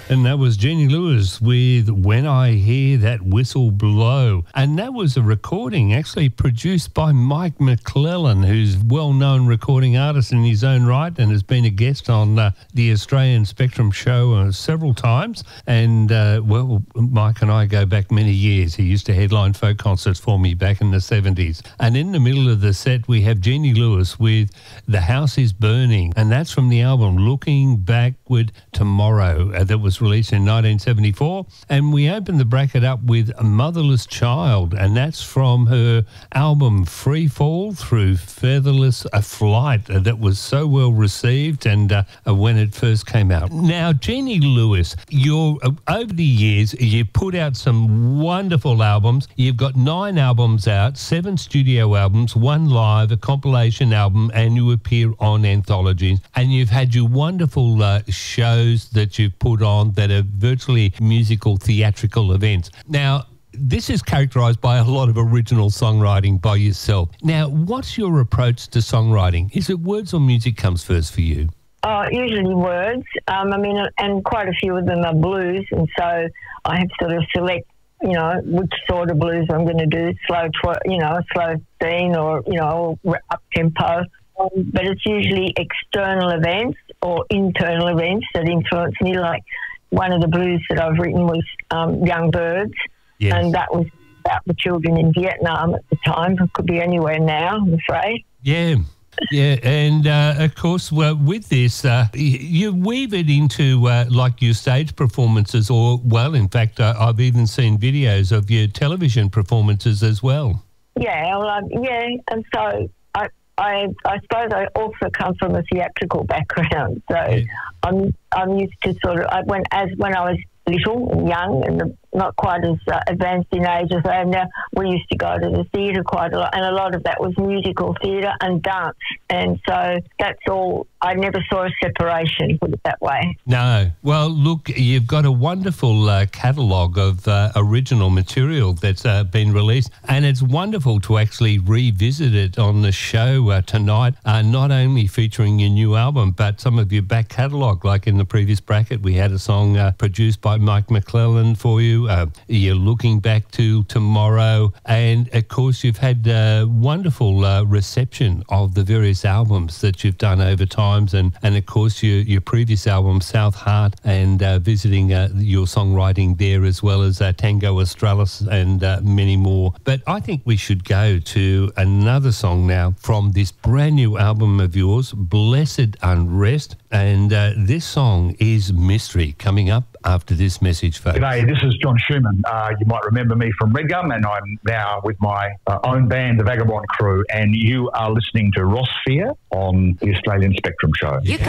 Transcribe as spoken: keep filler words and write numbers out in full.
And that was Jeannie Lewis with When I Hear That Whistle Blow. And that was a recording actually produced by Mike McClellan, who's a well-known recording artist in his own right and has been a guest on uh, the Australian Spectrum show uh, several times. And, uh, well, Mike and I go back many years. He used to headline folk concerts for me back in the seventies. And in the middle of the set, we have Jeannie Lewis with The House is Burning. And that's from the album Looking Backward Tomorrow uh, that was released in nineteen seventy-four. And we opened the bracket up with A Motherless Child, and that's from her album Free Fall Through Featherless A Flight uh, that was so well received and uh, uh, when it first came out. Now, Jeannie Lewis, you're, uh, over the years, you put out some wonderful albums. You've got nine albums out, seven studio albums, one live, a compilation album, and you appear on anthologies. And you've had your wonderful uh, shows that you've put on that are virtually musical theatrical events. Now, this is characterised by a lot of original songwriting by yourself. Now, what's your approach to songwriting? Is it words or music comes first for you? Oh, usually words. Um, I mean, and quite a few of them are blues, and so I have to sort of select, you know, which sort of blues I'm going to do, slow, tw- you know, slow scene or, you know, up tempo. Um, but it's usually external events or internal events that influence me. Like one of the blues that I've written was um, Young Birds, yes. And that was about the children in Vietnam at the time. It could be anywhere now, I'm afraid. Yeah. Yeah, and uh, of course, well, with this, uh, you weave it into uh, like your stage performances, or, well, in fact, uh, I've even seen videos of your television performances as well. Yeah, well, um, yeah, and so I, I, I suppose I also come from a theatrical background, so yeah. I'm, I'm used to sort of I, when as when I was little and young and the, not quite as uh, advanced in age as I am now, we used to go to the theatre quite a lot, and a lot of that was musical theatre and dance, and so that's all. I never saw a separation, put it that way. No. Well, look, you've got a wonderful uh, catalogue of uh, original material that's uh, been released, and it's wonderful to actually revisit it on the show uh, tonight, uh, not only featuring your new album, but some of your back catalogue. Like in the previous bracket, we had a song uh, produced by Mike McClellan for you. Uh, you're looking back to Tomorrow, and of course you've had uh, wonderful uh, reception of the various albums that you've done over times, and, and of course your, your previous album South Heart, and uh, visiting uh, your songwriting there, as well as uh, Tango Australis and uh, many more. But I think we should go to another song now from this brand new album of yours, Blessed Unrest, and uh, this song is Mystery, coming up after this message, folks. G'day, this is John Schumann. Uh, you might remember me from Redgum, and I'm now with my uh, own band, the Vagabond Crew, and you are listening to Ross Fear on the Australian Spectrum Show. You